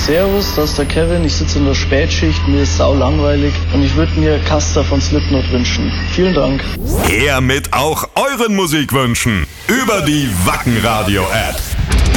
Servus, das ist der Kevin, ich sitze in der Spätschicht, mir ist sau langweilig und ich würde mir Custer von Slipknot wünschen. Vielen Dank. Her mit auch euren Musikwünschen über die Wacken Radio App.